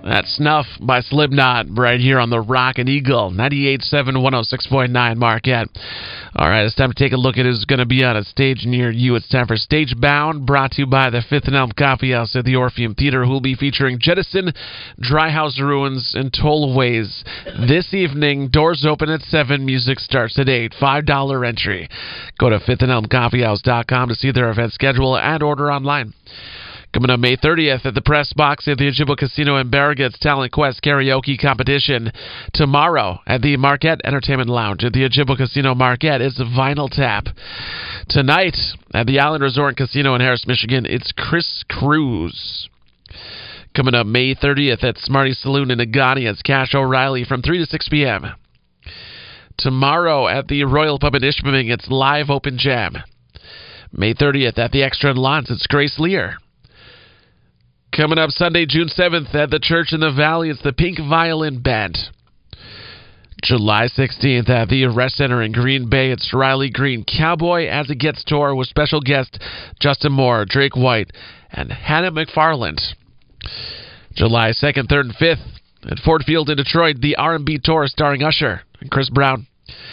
That's Snuff by Slipknot right here on the Rockin' Eagle, 98.7, 106.9 Marquette. All right, it's time to take a look at who's going to be on a stage near you. It's time for Stage Bound, brought to you by the Fifth and Elm Coffee House at the Orpheum Theater, who will be featuring Jettison, Dry House Ruins, and Tollways. This evening, doors open at 7, music starts at 8, $5 entry. Go to fifthandelmcoffeehouse.com to see their event schedule and order online. Coming up May 30th at the Press Box at the Ojibwa Casino in Barriga's Talent Quest Karaoke Competition. Tomorrow at the Marquette Entertainment Lounge at the Ojibwa Casino Marquette is Vinyl Tap. Tonight at the Island Resort and Casino in Harris, Michigan, it's Chris Cruz. Coming up May 30th at Smarty Saloon in Agani, it's Cash O'Reilly from 3 to 6 p.m. Tomorrow at the Royal Pub in Ishpeming, it's Live Open Jam. May 30th at the Extra in Lawrence, it's Grace Lear. Coming up Sunday, June 7th at the Church in the Valley, it's the Pink Violin Band. July 16th at the Rest Center in Green Bay, it's Riley Green Cowboy As It Gets Tour with special guest Justin Moore, Drake White, and Hannah McFarland. July 2nd, 3rd, and 5th at Ford Field in Detroit, the R&B Tour starring Usher and Chris Brown.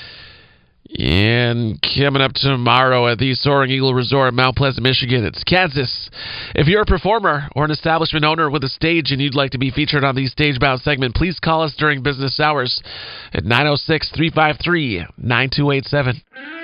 And coming up tomorrow at the Soaring Eagle Resort in Mount Pleasant, Michigan, it's Kansas. If you're a performer or an establishment owner with a stage and you'd like to be featured on the Stage-Bound segment, please call us during business hours at 906-353-9287.